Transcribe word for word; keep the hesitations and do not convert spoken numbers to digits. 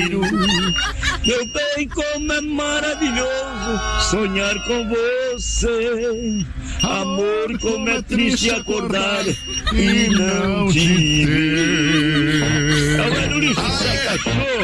suspiro. Meu bem, como é maravilhoso sonhar com você. Amor, como é triste acordar e não te